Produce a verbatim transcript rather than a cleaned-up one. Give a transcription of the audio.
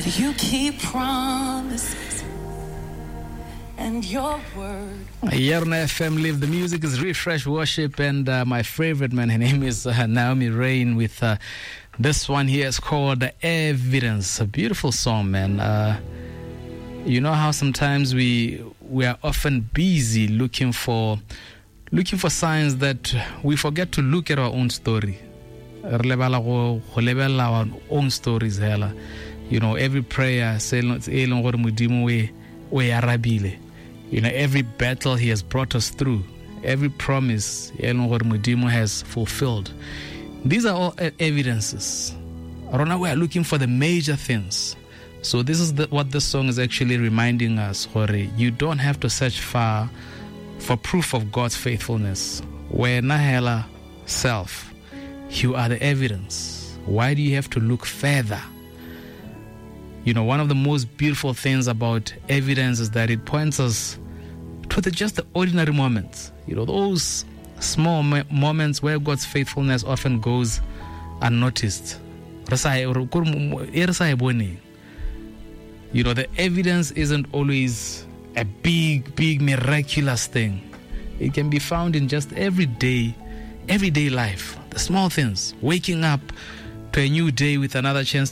You keep promises and your word. Here on F M Live, the music is Refresh Worship, and uh, my favorite man, her name is uh, Naomi Rain, with uh, this one here is called Evidence. A beautiful song, man. Uh, you know how sometimes we we are often busy looking for looking for signs that we forget to look at our own story. Re lebala go go lebella our own stories hela. You know, every prayer say e leng gore modimo we we arabile. You know, every battle he has brought us through, every promise e leng gore modimo has fulfilled. These are all evidences. Right now we are looking for the major things. So this is the, what this song is actually reminding us, Hore. You don't have to search far for proof of God's faithfulness. Where Nahela self, you are the evidence. Why do you have to look further? You know, one of the most beautiful things about evidence is that it points us to the, just the ordinary moments. You know, those small mo- moments where God's faithfulness often goes unnoticed. You know, the evidence isn't always a big, big, miraculous thing. It can be found in just everyday, everyday life. The small things. Waking up to a new day with another chance